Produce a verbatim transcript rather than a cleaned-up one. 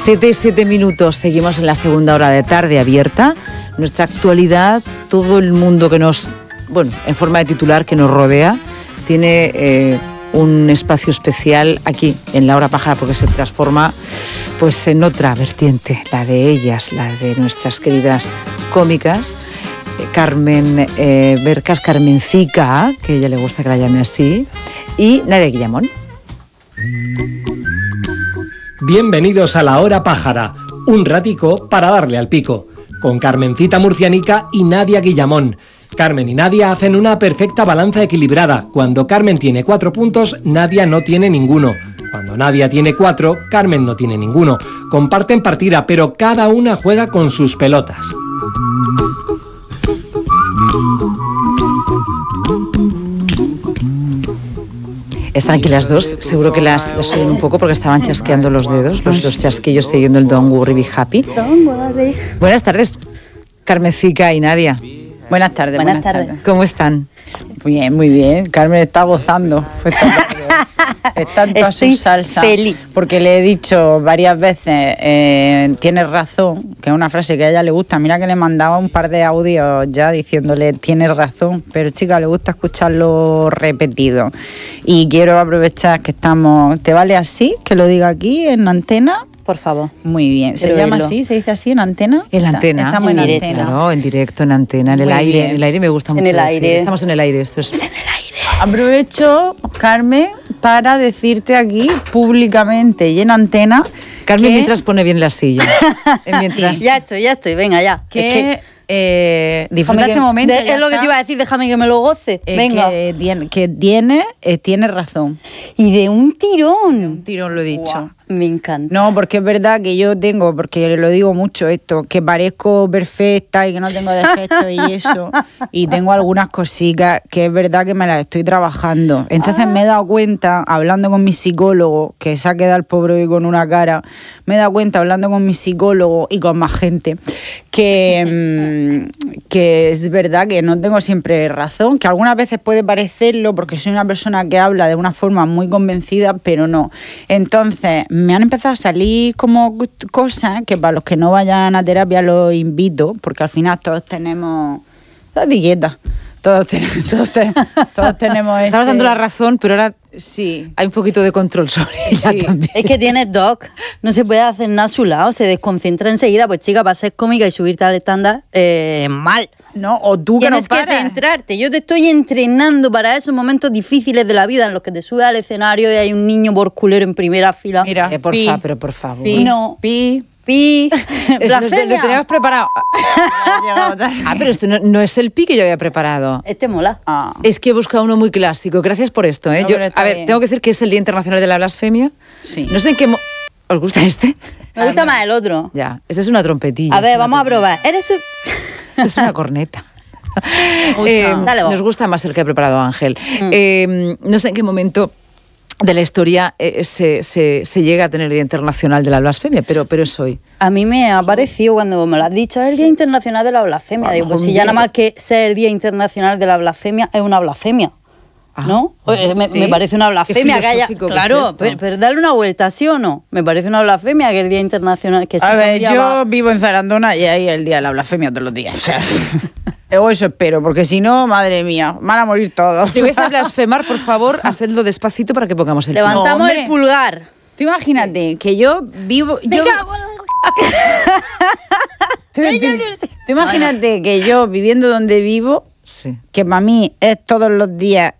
Siete y siete minutos, seguimos en la segunda hora de Tarde Abierta. Nuestra actualidad, todo el mundo que nos, bueno, en forma de titular que nos rodea, tiene eh, un espacio especial aquí, en La Hora Pájara, porque se transforma pues en otra vertiente, la de ellas, la de nuestras queridas cómicas. Carmen eh, Bercas, Carmencica, que a ella le gusta que la llame así, y Nadia Guillamón. Bienvenidos a La Hora Pájara, un ratico para darle al pico, con Carmencita Murcianica y Nadia Guillamón. Carmen y Nadia hacen una perfecta balanza equilibrada. Cuando Carmen tiene cuatro puntos, Nadia no tiene ninguno. Cuando Nadia tiene cuatro, Carmen no tiene ninguno. Comparten partida, pero cada una juega con sus pelotas. Están aquí las dos, seguro que las, las oyen un poco porque estaban chasqueando los dedos, los, los chasquillos siguiendo el Don't Worry Be Happy. Buenas tardes, Carmencica y Nadia. Buenas tardes, buenas, buenas tardes. tardes. ¿Cómo están? Bien, muy bien. Carmen está gozando. Está en toda su salsa. Feliz. Porque le he dicho varias veces, eh, tienes razón, que es una frase que a ella le gusta. Mira que le mandaba un par de audios ya diciéndole, tienes razón, pero chica, le gusta escucharlo repetido. Y quiero aprovechar que estamos... ¿Te vale así? Que lo diga aquí en antena. Por favor. Muy bien. ¿Se llama así? ¿Se dice así en antena? En la antena. Estamos en, en directo. antena. No, en directo, en antena, en el Muy aire. Bien. En el aire me gusta mucho. En el decir. aire. Estamos en el aire. Esto es... en el aire. Aprovecho, Carmen, para decirte aquí públicamente y en antena. Carmen que... mientras pone bien la silla. mientras... Sí, ya estoy, ya estoy. Venga, ya. Que... Es que... Eh, disfruta que, este momento. De, es lo que te iba a decir, déjame que me lo goce. Eh, Venga. Que tiene, que tiene, eh, tiene razón. Y de un tirón. De un tirón lo he dicho. Wow, me encanta. No, porque es verdad que yo tengo, porque lo digo mucho esto, que parezco perfecta y que no tengo defectos y eso. Y tengo algunas cositas que es verdad que me las estoy trabajando. Entonces ah. me he dado cuenta, hablando con mi psicólogo, que se ha quedado el pobre hoy con una cara, me he dado cuenta, hablando con mi psicólogo y con más gente, que... que es verdad que no tengo siempre razón, que algunas veces puede parecerlo porque soy una persona que habla de una forma muy convencida, pero no. Entonces me han empezado a salir como cosas que para los que no vayan a terapia los invito, porque al final todos tenemos la dieta. Todos, ten, todos, ten, todos tenemos ese... Estabas dando la razón, pero ahora sí hay un poquito de control sobre ella sí. también. Es que tienes doc, no se puede hacer nada a su lado, se desconcentra enseguida. Pues chica, para ser cómica y subirte al estándar, eh, mal. No, o tú que tienes no que paras. centrarte. Yo te estoy entrenando para esos momentos difíciles de la vida en los que te subes al escenario y hay un niño borculero en primera fila. Mira, eh, por pi, fa, pero por favor. Pi, no. pi, pi, blasfemia. Lo teníamos preparado. Ah, pero esto no, no es el pi que yo había preparado. Este mola. Ah. Es que he buscado uno muy clásico. Gracias por esto, ¿eh? No, Yo, está a ver, bien. tengo que decir que es el Día Internacional de la Blasfemia. Sí. No sé en qué... Mo- ¿Os gusta este? Me gusta más el otro. Ya, este es una trompetilla. A ver, es una vamos a trompetilla. probar. Eres un... Es una corneta. gusta. Eh, Dale vos. nos gusta más el que ha preparado Ángel. Mm. Eh, no sé en qué momento de la historia eh, se, se, se llega a tener el Día Internacional de la Blasfemia, pero, pero es hoy. A mí me ha parecido cuando me lo has dicho, es el Día Internacional de la Blasfemia. A lo Digo, pues mejor si un ya día- nada más que ser el Día Internacional de la Blasfemia es una blasfemia. Ah, ¿No? Eh, me, sí. me parece una blasfemia Qué que haya... filosófico que Claro, es esto. pero, pero darle una vuelta, ¿sí o no? Me parece una blasfemia que el Día Internacional... Que A sí ver, un día yo va- vivo en Zarandona y ahí el día de la blasfemia todos los días. O sea, o eso espero, porque si no, madre mía, van a morir todos. Si vais a blasfemar, por favor, hacedlo despacito para que pongamos el pi. Levantamos No, hombre. el pulgar. Tú imagínate que yo vivo... Yo, tú, tú- tú imagínate que yo viviendo donde vivo, Sí. que para mí es todos los días